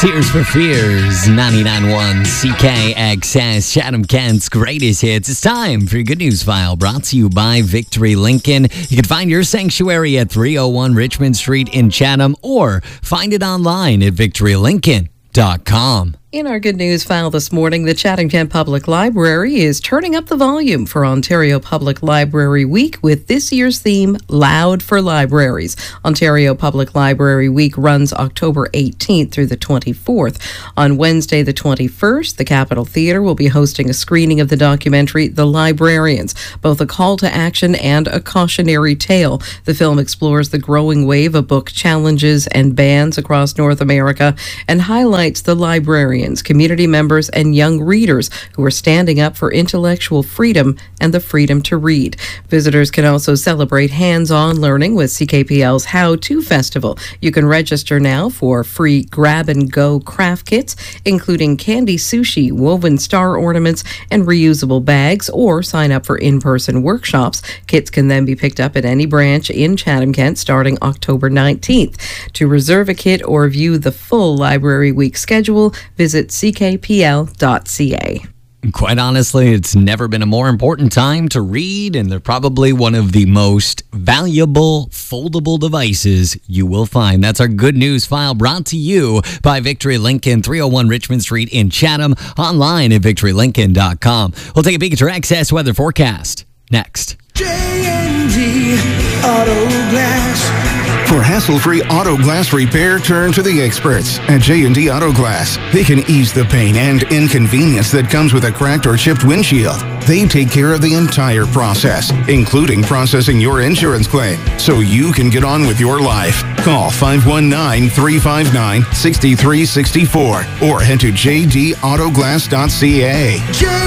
Tears for Fears, 99.1 CKXS, Chatham-Kent's greatest hits. It's time for your Good News File, brought to you by Victory Lincoln. You can find your sanctuary at 301 Richmond Street in Chatham, or find it online at victorylincoln.com. In our Good News File this morning, the Chatham-Kent Public Library is turning up the volume for Ontario Public Library Week with this year's theme, Loud for Libraries. Ontario Public Library Week runs October 18th through the 24th. On Wednesday, the 21st, the Capitol Theatre will be hosting a screening of the documentary The Librarians, both a call to action and a cautionary tale. The film explores the growing wave of book challenges and bans across North America and highlights the librarians, community members, and young readers who are standing up for intellectual freedom and the freedom to read. Visitors can also celebrate hands-on learning with CKPL's How To Festival. You can register now for free grab-and-go craft kits, including candy sushi, woven star ornaments, and reusable bags, or sign up for in-person workshops. Kits can then be picked up at any branch in Chatham-Kent starting October 19th. To reserve a kit or view the full Library Week schedule, visit ckpl.ca. Quite honestly, it's never been a more important time to read, and they're probably one of the most valuable foldable devices you will find. That's our Good News File, brought to you by Victory Lincoln, 301 Richmond Street in Chatham, online at victorylincoln.com. We'll take a peek at your access weather forecast next. J&D Auto Glass. For hassle-free auto glass repair, turn to the experts at J&D Auto Glass. They can ease the pain and inconvenience that comes with a cracked or chipped windshield. They take care of the entire process, including processing your insurance claim, so you can get on with your life. Call 519-359-6364 or head to jdautoglass.ca.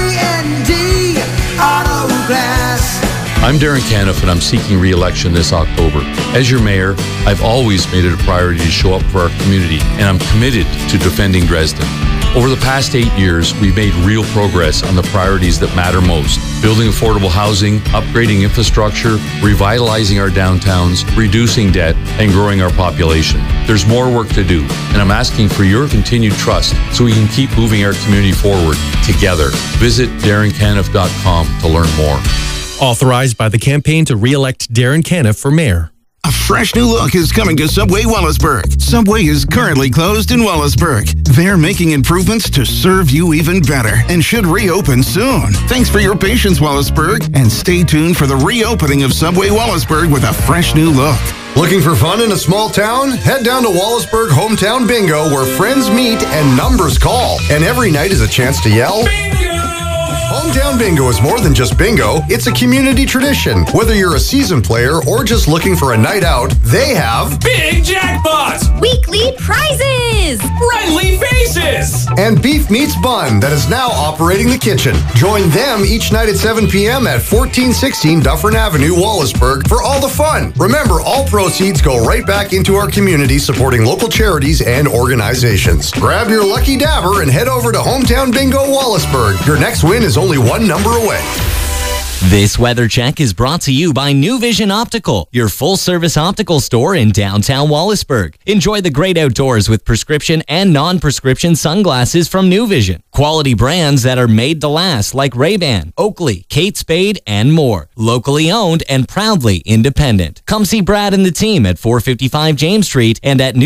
J&D Auto Glass. I'm Darren Caniff, and I'm seeking re-election this October. As your mayor, I've always made it a priority to show up for our community, and I'm committed to defending Dresden. Over the past 8 years, we've made real progress on the priorities that matter most: building affordable housing, upgrading infrastructure, revitalizing our downtowns, reducing debt, and growing our population. There's more work to do, and I'm asking for your continued trust so we can keep moving our community forward together. Visit darrencaniff.com to learn more. Authorized by the campaign to re-elect Darren Caniff for mayor. A fresh new look is coming to Subway Wallaceburg. Subway is currently closed in Wallaceburg. They're making improvements to serve you even better and should reopen soon. Thanks for your patience, Wallaceburg, and stay tuned for the reopening of Subway Wallaceburg with a fresh new look. Looking for fun in a small town? Head down to Wallaceburg Hometown Bingo, where friends meet and numbers call. And every night is a chance to yell, Bingo! Hometown Bingo is more than just bingo, it's a community tradition. Whether you're a seasoned player or just looking for a night out, they have big jackpots, weekly prizes, friendly faces, and Beef Meets Bun that is now operating the kitchen. Join them each night at 7 p.m. at 1416 Dufferin Avenue, Wallaceburg for all the fun. Remember, all proceeds go right back into our community, supporting local charities and organizations. Grab your lucky dabber and head over to Hometown Bingo Wallaceburg. Your next win is only one number away. This weather check is brought to you by New Vision Optical, your full-service optical store in downtown Wallaceburg. Enjoy the great outdoors with prescription and non-prescription sunglasses from New Vision. Quality brands that are made to last, like Ray-Ban, Oakley, Kate Spade, and more. Locally owned and proudly independent. Come see Brad and the team at 455 James Street and at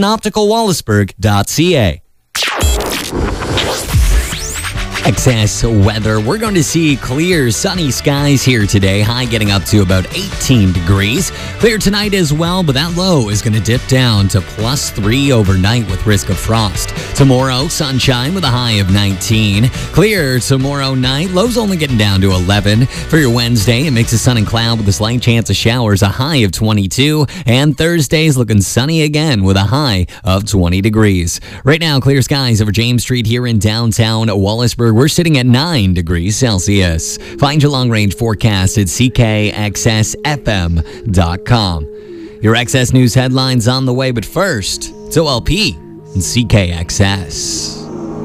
newvisionopticalwallaceburg.ca. Excess weather. We're going to see clear, sunny skies here today. High getting up to about 18 degrees. Clear tonight as well, but that low is going to dip down to +3 overnight with risk of frost. Tomorrow, sunshine with a high of 19. Clear tomorrow night. Lows only getting down to 11. For your Wednesday, a mix of sun and cloud with a slight chance of showers, a high of 22. And Thursday's looking sunny again with a high of 20 degrees. Right now, clear skies over James Street here in downtown Wallaceburg. We're sitting at 9 degrees Celsius. Find your long-range forecast at ckxsfm.com. Your XS News headlines on the way, but first, it's OLP and CKXS.